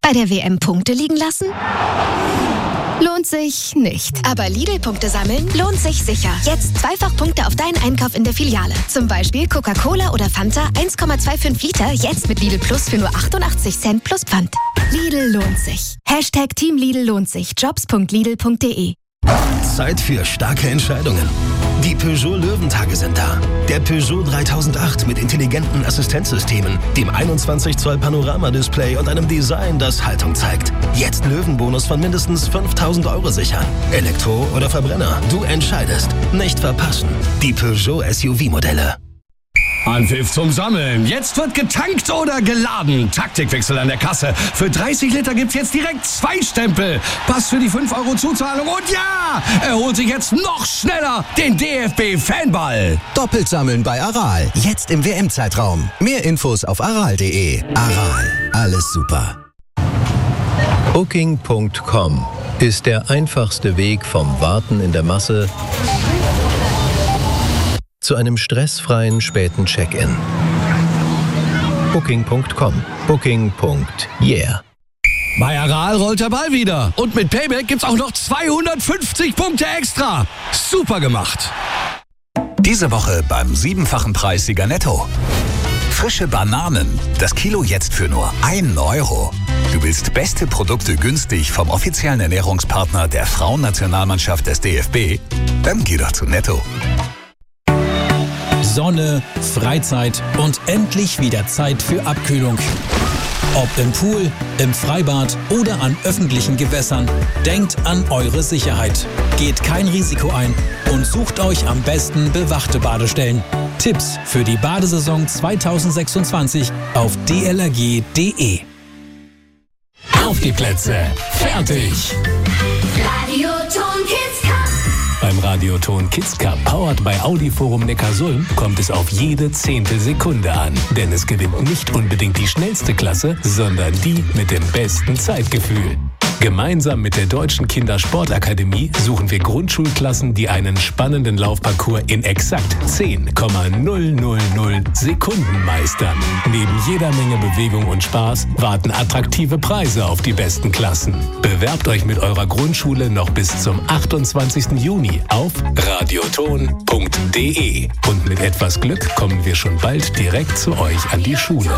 Bei der WM Punkte liegen lassen? Lohnt sich nicht. Aber Lidl-Punkte sammeln lohnt sich sicher. Jetzt zweifach Punkte auf deinen Einkauf in der Filiale. Zum Beispiel Coca-Cola oder Fanta 1,25 Liter, jetzt mit Lidl Plus für nur 88 Cent plus Pfand. Lidl lohnt sich. Team Lidl lohnt sich. Jobs.lidl.de. Zeit für starke Entscheidungen. Die Peugeot Löwentage sind da. Der Peugeot 3008 mit intelligenten Assistenzsystemen, dem 21 Zoll Panoramadisplay und einem Design, das Haltung zeigt. Jetzt Löwenbonus von mindestens 5.000 € sichern. Elektro oder Verbrenner, du entscheidest. Nicht verpassen. Die Peugeot SUV-Modelle. Anpfiff zum Sammeln. Jetzt wird getankt oder geladen. Taktikwechsel an der Kasse. Für 30 Liter gibt's jetzt direkt 2 Stempel. Pass für die 5 € Zuzahlung. Und ja, er holt sich jetzt noch schneller den DFB-Fanball. Doppelt sammeln bei Aral. Jetzt im WM-Zeitraum. Mehr Infos auf aral.de. Aral. Alles super. Booking.com ist der einfachste Weg vom Warten in der Masse zu einem stressfreien späten Check-in. Booking.com. Booking.yeah. Bei Aral rollt der Ball wieder. Und mit Payback gibt's auch noch 250 Punkte extra. Super gemacht. Diese Woche beim 7-fachen Preissieger Netto. Frische Bananen. Das Kilo jetzt für nur 1 €. Du willst beste Produkte günstig vom offiziellen Ernährungspartner der Frauennationalmannschaft des DFB? Dann geh doch zu Netto. Sonne, Freizeit und endlich wieder Zeit für Abkühlung. Ob im Pool, im Freibad oder an öffentlichen Gewässern, denkt an eure Sicherheit. Geht kein Risiko ein und sucht euch am besten bewachte Badestellen. Tipps für die Badesaison 2026 auf dlrg.de. Auf die Plätze, fertig! Radioton Kids Cup. Beim Radioton Kids Cup, powered by Audi Forum Neckarsulm, kommt es auf jede Zehntelsekunde an. Denn es gewinnt nicht unbedingt die schnellste Klasse, sondern die mit dem besten Zeitgefühl. Gemeinsam mit der Deutschen Kindersportakademie suchen wir Grundschulklassen, die einen spannenden Laufparcours in exakt 10,000 Sekunden meistern. Neben jeder Menge Bewegung und Spaß warten attraktive Preise auf die besten Klassen. Bewerbt euch mit eurer Grundschule noch bis zum 28. Juni auf radioton.de. Und mit etwas Glück kommen wir schon bald direkt zu euch an die Schule.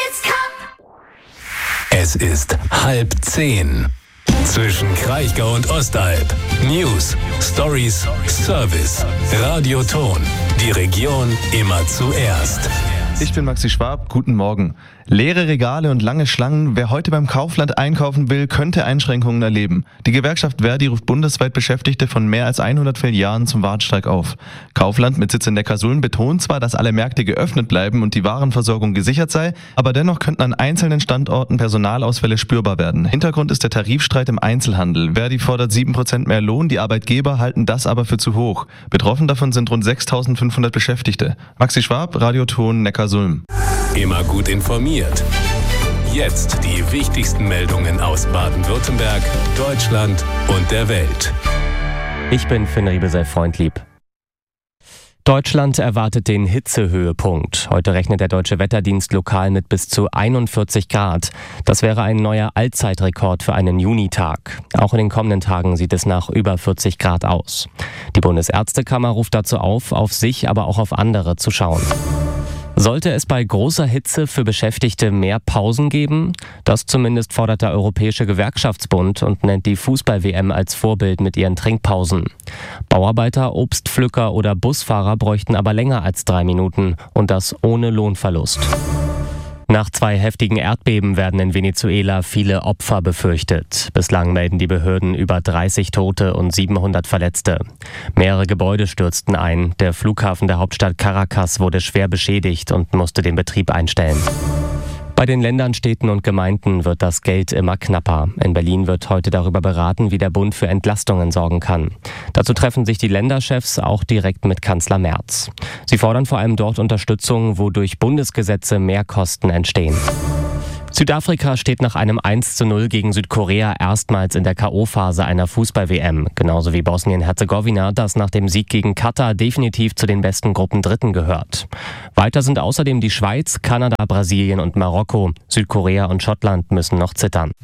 Es ist 9:30. Zwischen Kraichgau und Ostalb. News, Stories, Service. Radioton. Die Region immer zuerst. Ich bin Maxi Schwab, guten Morgen. Leere Regale und lange Schlangen. Wer heute beim Kaufland einkaufen will, könnte Einschränkungen erleben. Die Gewerkschaft Verdi ruft bundesweit Beschäftigte von mehr als 100 Filialen zum Warnstreik auf. Kaufland mit Sitz in Neckarsulm betont zwar, dass alle Märkte geöffnet bleiben und die Warenversorgung gesichert sei, aber dennoch könnten an einzelnen Standorten Personalausfälle spürbar werden. Hintergrund ist der Tarifstreit im Einzelhandel. Verdi fordert 7% mehr Lohn, die Arbeitgeber halten das aber für zu hoch. Betroffen davon sind rund 6.500 Beschäftigte. Maxi Schwab, Radioton Neckarsulm. Immer gut informiert. Jetzt die wichtigsten Meldungen aus Baden-Württemberg, Deutschland und der Welt. Ich bin Finn Riebesell-Freundlieb. Deutschland erwartet den Hitzehöhepunkt. Heute rechnet der Deutsche Wetterdienst lokal mit bis zu 41 Grad. Das wäre ein neuer Allzeitrekord für einen Junitag. Auch in den kommenden Tagen sieht es nach über 40 Grad aus. Die Bundesärztekammer ruft dazu auf sich, aber auch auf andere zu schauen. Sollte es bei großer Hitze für Beschäftigte mehr Pausen geben? Das zumindest fordert der Europäische Gewerkschaftsbund und nennt die Fußball-WM als Vorbild mit ihren Trinkpausen. Bauarbeiter, Obstpflücker oder Busfahrer bräuchten aber länger als 3 Minuten und das ohne Lohnverlust. Nach 2 heftigen Erdbeben werden in Venezuela viele Opfer befürchtet. Bislang melden die Behörden über 30 Tote und 700 Verletzte. Mehrere Gebäude stürzten ein. Der Flughafen der Hauptstadt Caracas wurde schwer beschädigt und musste den Betrieb einstellen. Bei den Ländern, Städten und Gemeinden wird das Geld immer knapper. In Berlin wird heute darüber beraten, wie der Bund für Entlastungen sorgen kann. Dazu treffen sich die Länderchefs auch direkt mit Kanzler Merz. Sie fordern vor allem dort Unterstützung, wo durch Bundesgesetze Mehrkosten entstehen. Südafrika steht nach einem 1:0 gegen Südkorea erstmals in der K.O.-Phase einer Fußball-WM. Genauso wie Bosnien-Herzegowina, das nach dem Sieg gegen Katar definitiv zu den besten Gruppendritten gehört. Weiter sind außerdem die Schweiz, Kanada, Brasilien und Marokko. Südkorea und Schottland müssen noch zittern.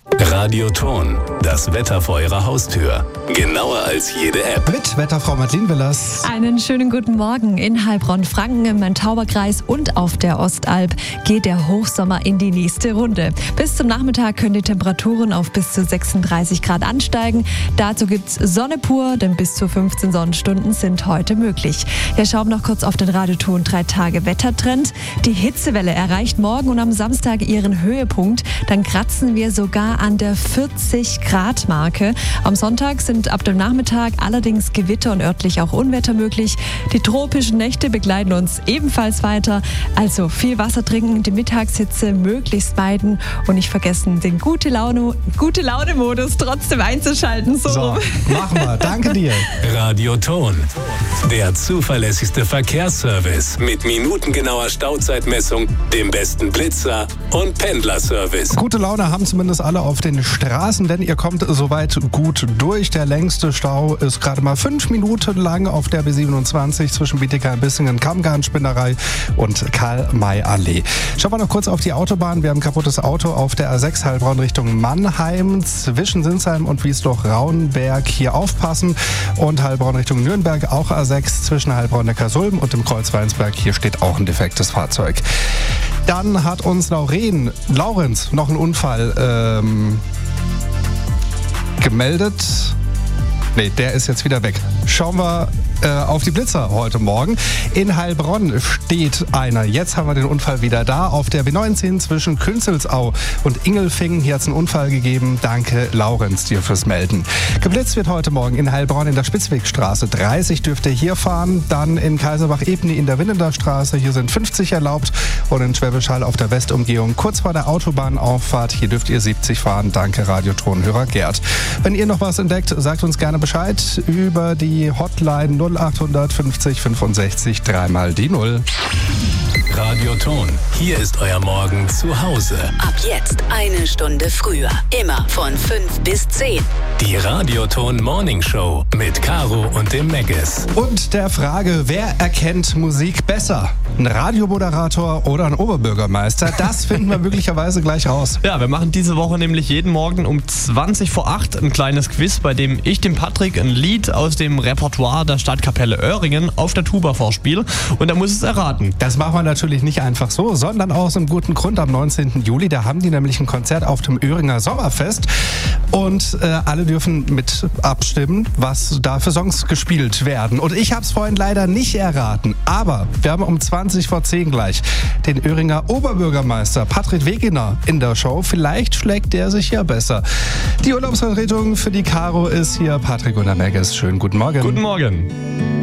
Radioton, das Wetter vor Ihrer Haustür. Genauer als jede App. Mit Wetterfrau Madeleine Willers. Einen schönen guten Morgen. In Heilbronn-Franken im Main-Tauber-Kreis und auf der Ostalb geht der Hochsommer in die nächste Runde. Bis zum Nachmittag können die Temperaturen auf bis zu 36 Grad ansteigen. Dazu gibt's Sonne pur, denn bis zu 15 Sonnenstunden sind heute möglich. Ja, schauen wir noch kurz auf den Radioton 3-Tage-Wettertrend. Die Hitzewelle erreicht morgen und am Samstag ihren Höhepunkt. Dann kratzen wir sogar an der 40-Grad-Marke. Am Sonntag sind ab dem Nachmittag allerdings Gewitter und örtlich auch Unwetter möglich. Die tropischen Nächte begleiten uns ebenfalls weiter. Also viel Wasser trinken, die Mittagshitze möglichst meiden und nicht vergessen, den Gute-Laune-Modus trotzdem einzuschalten. So, machen wir. Danke dir. Radioton, der zuverlässigste Verkehrsservice mit minutengenauer Stauzeitmessung, dem besten Blitzer und Pendlerservice. Gute Laune haben zumindest alle auf den Straßen, denn ihr kommt soweit gut durch. Der längste Stau ist gerade mal 5 Minuten lang auf der B27 zwischen Bietigheim-Bissingen, Kammgarn-Spinnerei und Karl-May-Allee. Schauen wir noch kurz auf die Autobahn. Wir haben ein kaputtes Auto auf der A6 Heilbronn Richtung Mannheim zwischen Sinsheim und Wiesloch-Raunberg. Hier aufpassen. Und Heilbronn Richtung Nürnberg auch A6 zwischen Heilbronn-Neckarsulm und dem Kreuz Weinsberg. Hier steht auch ein defektes Fahrzeug. Dann hat uns Laurenz noch einen Unfall gemeldet. Nee, der ist jetzt wieder weg. Schauen wir auf die Blitzer heute Morgen. In Heilbronn steht einer. Jetzt haben wir den Unfall wieder da. Auf der B19 zwischen Künzelsau und Ingelfingen. Hier hat es einen Unfall gegeben. Danke, Laurenz, dir fürs Melden. Geblitzt wird heute Morgen in Heilbronn in der Spitzwegstraße. 30 dürft ihr hier fahren. Dann in Kaiserbach-Ebne in der Winnender Straße. Hier sind 50 erlaubt. Und in Schwäbisch Hall auf der Westumgehung kurz vor der Autobahnauffahrt. Hier dürft ihr 70 fahren. Danke, Radiotonhörer Gerd. Wenn ihr noch was entdeckt, sagt uns gerne Bescheid über die Hotline 0800 50 65 3 die 0. Radioton, hier ist euer Morgen zu Hause. Ab jetzt eine Stunde früher. Immer von 5 bis 10. Die Radioton Morning Show mit Caro und dem Meggis. Und der Frage, wer erkennt Musik besser? Ein Radiomoderator oder ein Oberbürgermeister? Das finden wir möglicherweise gleich raus. Ja, wir machen diese Woche nämlich jeden Morgen um 20 vor 8 ein kleines Quiz, bei dem ich dem Patrick ein Lied aus dem Repertoire der Stadtkapelle Öhringen auf der Tuba vorspiele und er muss es erraten. Das machen wir natürlich nicht einfach so, sondern aus einem guten Grund. Am 19. Juli, da haben die nämlich ein Konzert auf dem Öhringer Sommerfest und alle dürfen mit abstimmen, was da für Songs gespielt werden. Und ich habe es vorhin leider nicht erraten, aber wir haben um 20 vor 10 gleich den Öhringer Oberbürgermeister Patrick Wegener in der Show. Vielleicht schlägt der sich ja besser. Die Urlaubsvertretung für die Caro ist hier Patrick und der Meggis. Schönen guten Morgen. Guten Morgen.